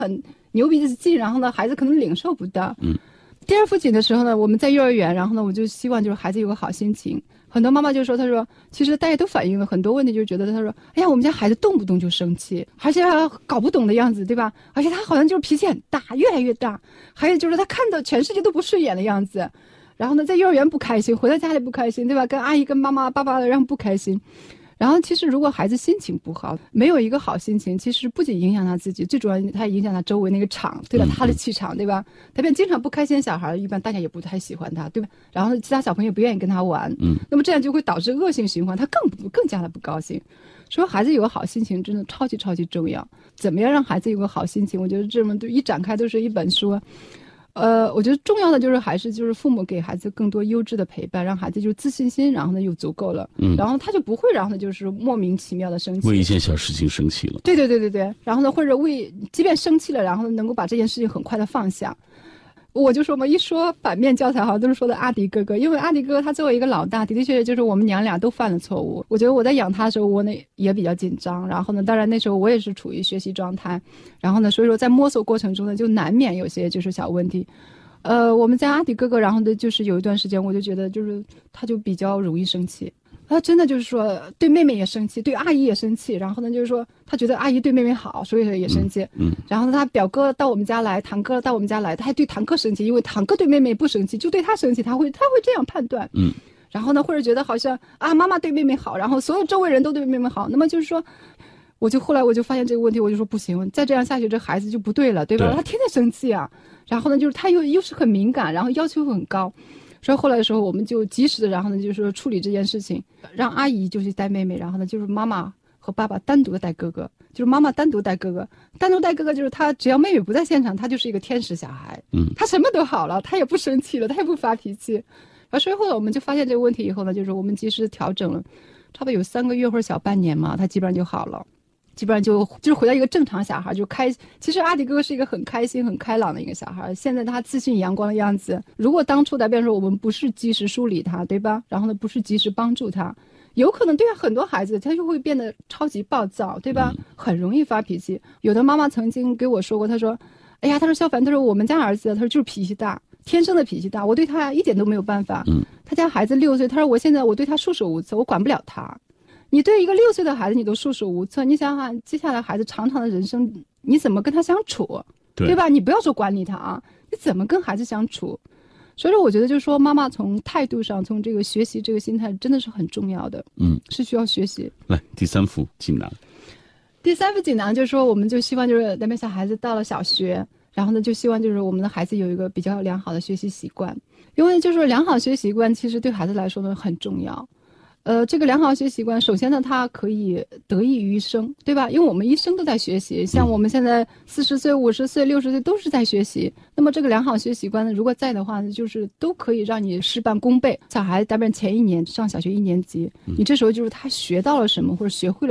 很牛逼的劲，然后呢，孩子可能领受不到。第二幅景的时候呢，我们在幼儿园，然后呢，我就希望就是孩子有个好心情。很多妈妈就说，她说，其实大家都反映了很多问题，就是觉得她说，哎呀，我们家孩子动不动就生气，而且搞不懂的样子，对吧？而且他好像就是脾气很大，越来越大。还有就是他看到全世界都不顺眼的样子。然后呢，在幼儿园不开心，回到家里不开心，对吧？跟阿姨、跟妈妈、爸爸的让不开心。然后其实如果孩子心情不好，没有一个好心情，其实不仅影响他自己，最主要他影响他周围那个场，对吧？他的气场，对吧？特别经常不开心的小孩，一般大家也不太喜欢他，对吧？然后其他小朋友不愿意跟他玩，那么这样就会导致恶性循环，他更加的不高兴。所以孩子有个好心情真的超级超级重要。怎么样让孩子有个好心情？我觉得这么一展开都是一本书。我觉得重要的就是还是就是父母给孩子更多优质的陪伴，让孩子就自信心，然后呢又足够了，然后他就不会然后呢就是莫名其妙的生气， 为一件小事情生气了。 对，然后呢或者即便生气了，然后能够把这件事情很快的放下。我就说嘛，一说反面教材好像都是说的阿迪哥哥，因为阿迪哥哥他作为一个老大，的确确就是我们娘俩都犯了错误。我觉得我在养他的时候，我呢也比较紧张，然后呢，当然那时候我也是处于学习状态，然后呢，所以说在摸索过程中呢，就难免有些就是小问题。我们家阿迪哥哥，然后呢，就是有一段时间，我就觉得就是他就比较容易生气。他真的就是说对妹妹也生气，对阿姨也生气，然后呢就是说他觉得阿姨对妹妹好，所以说也生气。然后呢他表哥到我们家来，堂哥到我们家来，他还对堂哥生气，因为堂哥对妹妹不生气，就对他生气，他会这样判断。然后呢或者觉得好像妈妈对妹妹好，然后所有周围人都对妹妹好，那么就是说后来我就发现这个问题，我就说不行，再这样下去这孩子就不对了，对吧？他天天生气啊，然后呢就是他又是很敏感，然后要求很高。所以后来的时候，我们就及时的，然后呢，就是说处理这件事情，让阿姨就去带妹妹，然后呢，就是妈妈和爸爸单独的带哥哥，就是妈妈单独带哥哥，单独带哥哥，就是他只要妹妹不在现场，他就是一个天使小孩，他什么都好了，他也不生气了，他也不发脾气。然后所以后来我们就发现这个问题以后呢，就是我们及时调整了，差不多有3个月或者小半年嘛，他基本上就好了。基本上就是回到一个正常小孩，就其实阿迪哥哥是一个很开心很开朗的一个小孩，现在他自信阳光的样子。如果当初的比方说我们不是及时梳理他，对吧？然后呢不是及时帮助他，有可能对很多孩子他就会变得超级暴躁，对吧？很容易发脾气。有的妈妈曾经给我说过，她说哎呀，她说肖凡，她说我们家儿子，她说就是脾气大，天生的脾气大，我对他一点都没有办法。他家孩子6岁，她说我对他束手无策，我管不了他。你对一个6岁的孩子你都束手无策，你想想接下来孩子长长的人生你怎么跟他相处， 对吧？你不要说管理他啊，你怎么跟孩子相处？所以说我觉得就是说妈妈从态度上，从这个学习这个心态真的是很重要的，是需要学习。 来，第3幅锦囊。 第3幅锦囊就是说我们就希望就是那边小孩子到了小学，然后呢就希望就是我们的孩子有一个比较良好的学习习惯，因为就是说良好学习习惯其实对孩子来说呢很重要。这个良好学习习惯，首先呢，它可以得益于一生，对吧？因为我们一生都在学习，像我们现在40岁、50岁、60岁都是在学习。那么这个良好学习习惯呢，如果在的话呢，就是都可以让你事半功倍。小孩大概前1年上小学1年级，你这时候就是他学到了什么或者学会了